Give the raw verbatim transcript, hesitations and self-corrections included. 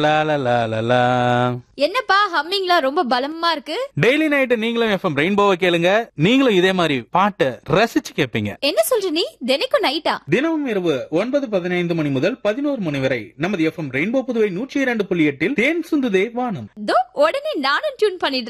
லா லா லா லா லா. என்னப்பா ஹம்மிங்லாம் ரொம்ப பலமா இருக்கு? டெய்லி நைட் நீங்களும் எஃப்எம் ரெயின்போவை கேளுங்க, நீங்களும் இதே மாதிரி பாட்டை ரசிச்சு கேட்பீங்க. என்ன சொல்ற நீ? தினைக்கும் நைட்டா? தினமும் இரவு ஒன்பது பதினைந்து மணி முதல் பதினோரு மணி வரை நமது எஃப்எம் ரெயின்போ புதுவை நூற்றி இரண்டு புள்ளி எட்டில் தேன் சுந்துதே வானம். தோ உடனே நானும் டியூன் பண்ணிடுறேன்.